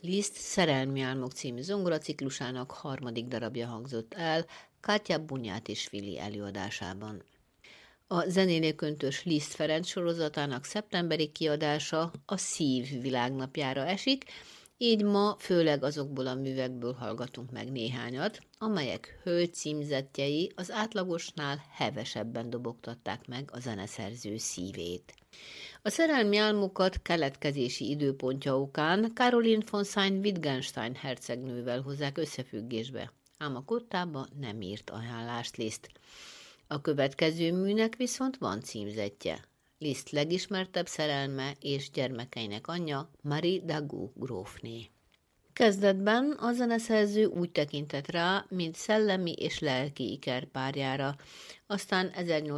Liszt Szerelmi álmok című zongoraciklusának harmadik darabja hangzott el Kátya Bunyátisvili előadásában. A zenélőköntös Liszt Ferenc sorozatának szeptemberi kiadása a Szív világnapjára esik, így ma főleg azokból a művekből hallgatunk meg néhányat, amelyek hölgy címzettjei az átlagosnál hevesebben dobogtatták meg a zeneszerző szívét. A szerelmi álmokat keletkezési időpontja okán Caroline von Sayn-Wittgenstein hercegnővel hozzák összefüggésbe, ám a kottába nem írt ajánlást Liszt. A következő műnek viszont van címzettje. Liszt legismertebb szerelme és gyermekeinek anyja Marie Dagout grófné. Kezdetben a zeneszerző úgy tekintett rá, mint szellemi és lelki ikerpárjára, aztán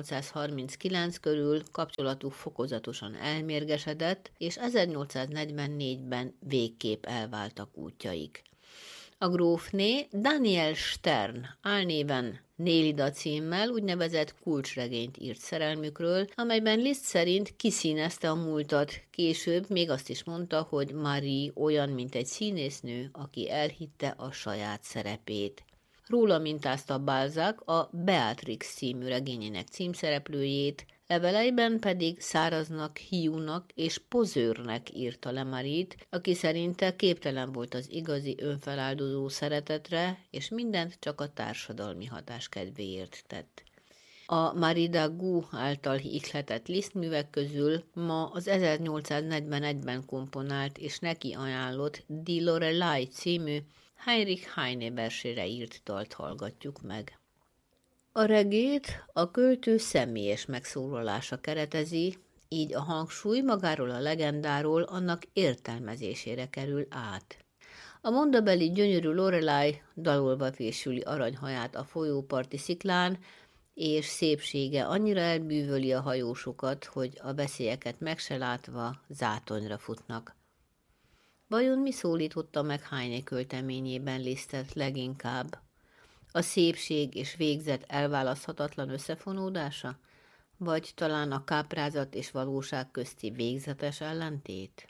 1839 körül kapcsolatuk fokozatosan elmérgesedett, és 1844-ben végképp elváltak útjaik. A grófné Daniel Stern álnéven Nélida címmel úgynevezett kulcsregényt írt szerelmükről, amelyben Liszt szerint kiszínezte a múltat, később még azt is mondta, hogy Marie olyan, mint egy színésznő, aki elhitte a saját szerepét. Róla mintázta Balzac a Beatrix című regényének címszereplőjét, leveleiben pedig száraznak, hiúnak és pozőrnek írta le Marie-t, aki szerinte képtelen volt az igazi önfeláldozó szeretetre, és mindent csak a társadalmi hatás kedvéért tett. A Marie Dagout által ihletett Liszt művek közül ma az 1841-ben komponált és neki ajánlott Die Lorelei című Heinrich Heine versére írt dalt hallgatjuk meg. A regét a költő személyes megszólalása keretezi, így a hangsúly magáról a legendáról annak értelmezésére kerül át. A mondabeli gyönyörű Lorelei dalolva fésüli aranyhaját a folyóparti sziklán, és szépsége annyira elbűvöli a hajósokat, hogy a veszélyeket meg se látva zátonyra futnak. Vajon mi szólította meg Heine költeményében Lisztet leginkább? A szépség és végzet elválaszthatatlan összefonódása? Vagy talán a káprázat és valóság közti végzetes ellentét?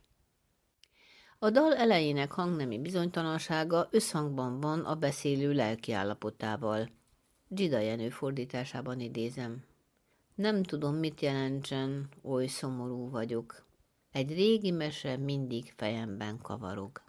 A dal elejének hangnemi bizonytalansága összhangban van a beszélő lelkiállapotával. Dzsida Jenő fordításában idézem. Nem tudom, mit jelentsen, oly szomorú vagyok. Egy régi mese mindig fejemben kavarog.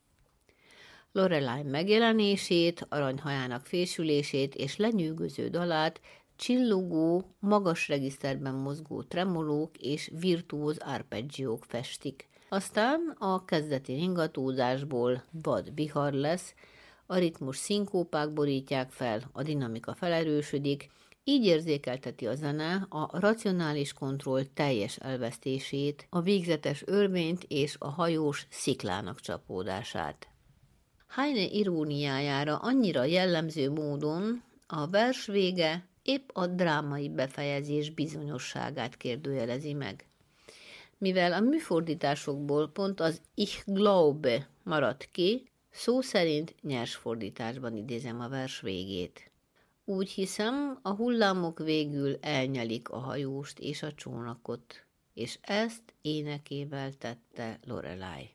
Lorelei megjelenését, aranyhajának fésülését és lenyűgöző dalát csillogó, magas regiszterben mozgó tremolók és virtuóz arpeggiók festik. Aztán a kezdeti ringatózásból vad vihar lesz, a ritmus szinkópák borítják fel, a dinamika felerősödik, így érzékelteti a zene a racionális kontroll teljes elvesztését, a végzetes örvényt és a hajós sziklának csapódását. Heine iróniájára annyira jellemző módon a vers vége épp a drámai befejezés bizonyosságát kérdőjelezi meg. Mivel a műfordításokból pont az Ich glaube maradt ki, szó szerint nyers fordításban idézem a vers végét. Úgy hiszem, a hullámok végül elnyelik a hajóst és a csónakot, és ezt énekével tette Lorelei.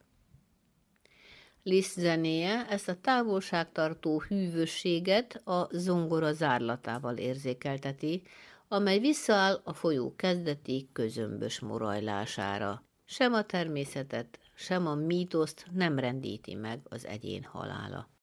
Liszt zenéje ezt a távolságtartó hűvösséget a zongora zárlatával érzékelteti, amely visszaáll a folyó kezdeti közömbös morajlására. Sem a természetet, sem a mítoszt nem rendíti meg az egyén halála.